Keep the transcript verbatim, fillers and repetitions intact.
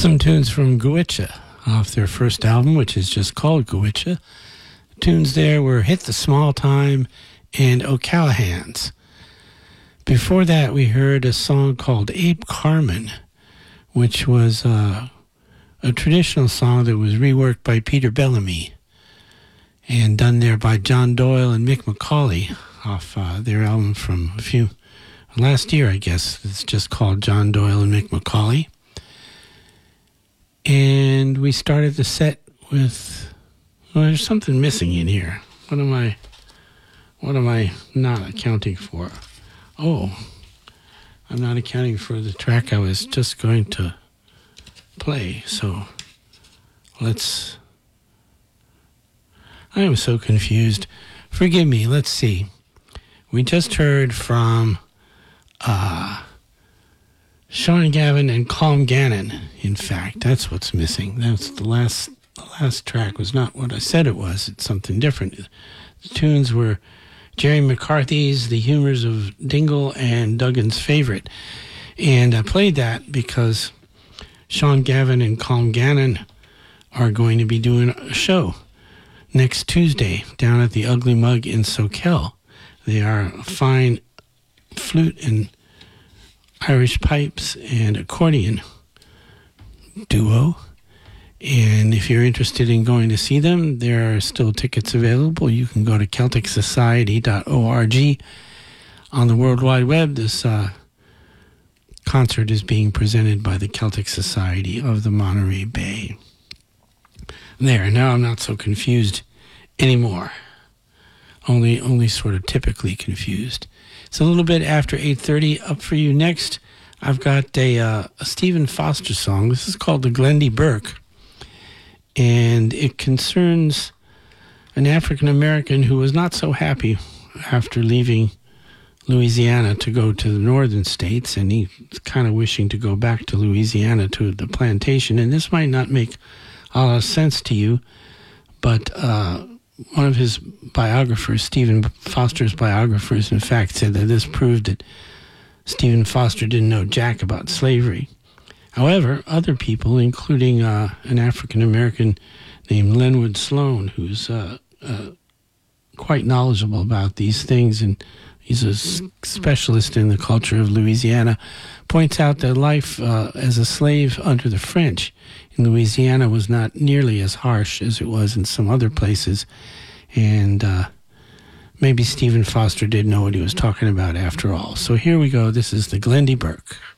Some tunes from Gowitcha off their first album, which is just called Gowitcha. Tunes there were Hit the Small Time and O'Callahan's. Before that, we heard a song called Abe Carmen, which was uh, a traditional song that was reworked by Peter Bellamy and done there by John Doyle and Mick McCauley off uh, their album from a few last year, I guess. It's just called John Doyle and Mick McCauley. And we started the set with, well, there's something missing in here. What am I, what am I not accounting for? Oh, I'm not accounting for the track I was just going to play. So let's, I am so confused. Forgive me. Let's see. We just heard from uh, Sean Gavin and Calm Gannon. In fact, that's what's missing. That's the last the last track was not what I said it was. It's something different. The tunes were Jerry McCarthy's The Humors of Dingle and Duggan's Favorite. And I played that because Sean Gavin and Calm Gannon are going to be doing a show next Tuesday down at the Ugly Mug in Soquel. They are a fine flute and Irish pipes and accordion duo. And if you're interested in going to see them, there are still tickets available. You can go to celtic society dot org on the World Wide Web. This uh, concert is being presented by the Celtic Society of the Monterey Bay. There, now I'm not so confused anymore. Only, only sort of typically confused. It's a little bit after eight thirty. Up for you next, I've got a, uh, a Stephen Foster song. This is called The Glendy Burke. And it concerns an African-American who was not so happy after leaving Louisiana to go to the northern states, and he's kind of wishing to go back to Louisiana to the plantation. And this might not make a lot of sense to you, but uh, one of his biographers, Stephen Foster's biographers, in fact, said that this proved that Stephen Foster didn't know jack about slavery. However, other people, including uh, an African-American named Lenwood Sloan, who's uh, uh, quite knowledgeable about these things, and he's a specialist in the culture of Louisiana, points out that life uh, as a slave under the French in Louisiana was not nearly as harsh as it was in some other places. And uh, maybe Stephen Foster did know what he was talking about after all. So here we go. This is the Glendy Burke.